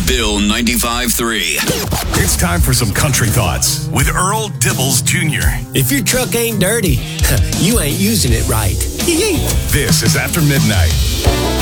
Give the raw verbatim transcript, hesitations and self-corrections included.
Bill ninety-five three. It's time for some country thoughts with Earl Dibbles Junior If your truck ain't dirty, you ain't using it right. This is After Midnight.